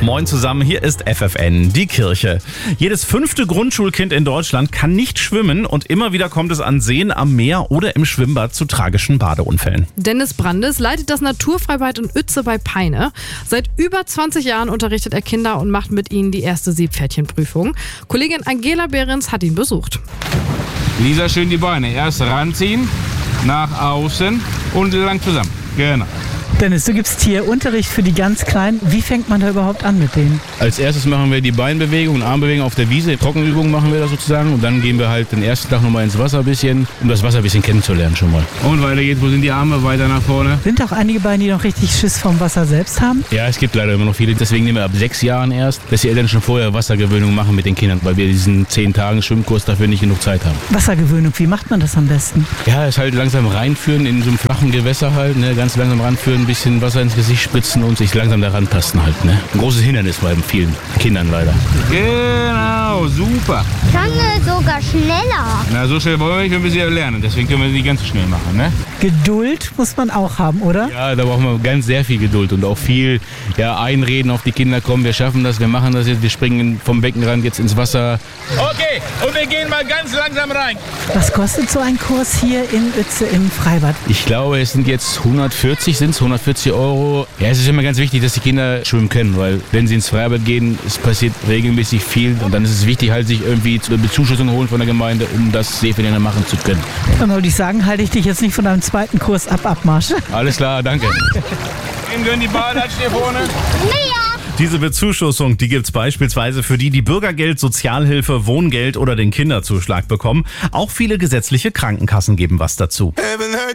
Moin zusammen, hier ist FFN, die Kirche. Jedes 5. Grundschulkind in Deutschland kann nicht schwimmen und immer wieder kommt es an Seen, am Meer oder im Schwimmbad zu tragischen Badeunfällen. Dennis Brandes leitet das Naturfreibad in Uetze bei Peine. Seit über 20 Jahren unterrichtet er Kinder und macht mit ihnen die erste Seepferdchenprüfung. Kollegin Angela Behrens hat ihn besucht. Lisa, schön die Beine. Erst ranziehen, nach außen und lang zusammen. Genau. Dennis, du gibst hier Unterricht für die ganz Kleinen. Wie fängt man da überhaupt an mit denen? Als erstes machen wir die Beinbewegung und Armbewegung auf der Wiese. Trockenübungen machen wir da sozusagen. Und dann gehen wir halt den ersten Tag nochmal ins Wasser ein bisschen, um das Wasser ein bisschen kennenzulernen schon mal. Und weiter geht's. Wo sind die Arme? Weiter nach vorne. Sind auch einige Beine, die noch richtig Schiss vom Wasser selbst haben? Ja, es gibt leider immer noch viele. Deswegen nehmen wir ab 6 Jahren erst, dass die Eltern schon vorher Wassergewöhnung machen mit den Kindern, weil wir diesen 10 Tagen Schwimmkurs dafür nicht genug Zeit haben. Wassergewöhnung, wie macht man das am besten? Ja, es halt langsam reinführen in so einem flachen Gewässer halt, ne? Ganz langsam ranführen, ein bisschen Wasser ins Gesicht spritzen und sich langsam daran tasten halt, ne? Ein großes Hindernis bei vielen Kindern leider. Genau, super. Kann sogar schneller. Na, so schnell wollen wir nicht, wir müssen ja lernen, deswegen können wir die ganz schnell machen, ne? Geduld muss man auch haben, oder? Ja, da brauchen wir ganz sehr viel Geduld und auch viel Einreden auf die Kinder, kommen, wir schaffen das, wir machen das jetzt, wir springen vom Beckenrand jetzt ins Wasser. Okay, und wir gehen mal ganz langsam rein. Was kostet so ein Kurs hier in Uetze im Freibad? Ich glaube, es sind jetzt 140 €. Ja, es ist immer ganz wichtig, dass die Kinder schwimmen können, weil wenn sie ins Freibad gehen, es passiert regelmäßig viel und dann ist es wichtig, halt sich irgendwie eine Bezuschussung holen von der Gemeinde, um das Seepferdchen machen zu können. Dann würde ich sagen, halte ich dich jetzt nicht von deinem zweiten Kurs ab, Abmarsch. Alles klar, danke. Wem gehören die Badelatschen hier vorne? Diese Bezuschussung, die gibt's beispielsweise für die Bürgergeld, Sozialhilfe, Wohngeld oder den Kinderzuschlag bekommen. Auch viele gesetzliche Krankenkassen geben was dazu. Haven't heard